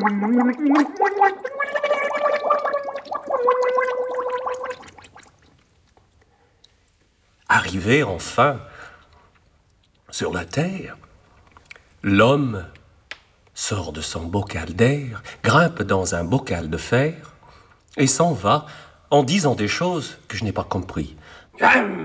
Arrivé enfin sur la terre, l'homme sort de son bocal d'air, grimpe dans un bocal de fer et s'en va en disant des choses que je n'ai pas compris.